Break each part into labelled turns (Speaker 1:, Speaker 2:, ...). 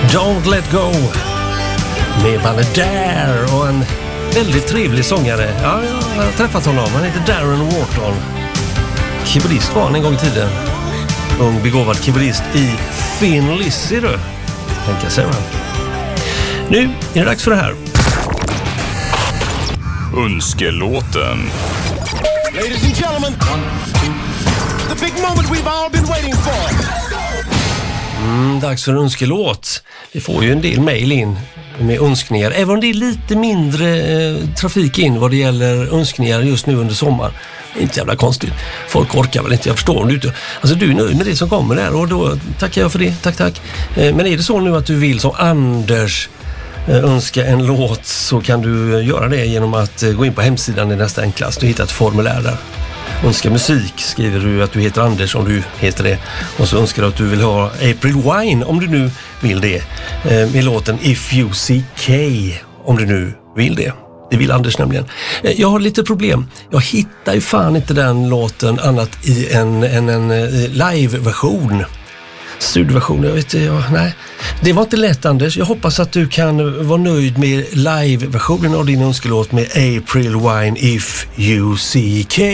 Speaker 1: Don't Let Go med bandet Dare och en väldigt trevlig sångare. Ja, jag har träffat honom. Han heter Darren Wharton. Keyboardist var han en gång i tiden. Ung begåvad keyboardist i Thin Lizzy du. Tänka sig va. Nu är det dags för det här.
Speaker 2: Önskelåten.
Speaker 3: Ladies and gentlemen, the big moment we've all been waiting for.
Speaker 1: Dags för en önskelåt. Vi får ju en del mejl in med önskningar. Även om det är lite mindre trafik in vad det gäller önskningar just nu under sommaren. Inte jävla konstigt. Folk orkar väl inte, jag förstår om du inte. Alltså du är nöjd med det som kommer där och då tackar jag för det. Tack. Men är det så nu att du vill som Anders önska en låt så kan du göra det genom att gå in på hemsidan, det är nästa enklast. Du hittar ett formulär där. Önska musik skriver du att du heter Anders om du heter det. Och så önskar du att du vill ha April Wine om du nu vill det. Med låten If You See K om du nu vill det. Det vill Anders nämligen. Jag har lite problem. Jag hittar ju fan inte den låten annat i en live-version. Studioversion, jag vet inte, nej. Det var inte lätt Anders. Jag hoppas att du kan vara nöjd med live-versionen av din önskelåt med April Wine If You See K.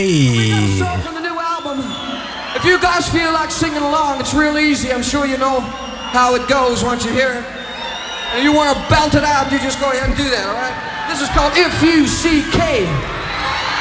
Speaker 4: If you guys feel like singing along, it's real easy. I'm sure you know how it goes once you hear it. And you want to belt it out, you just go ahead and do that, all right? This is called If You See K.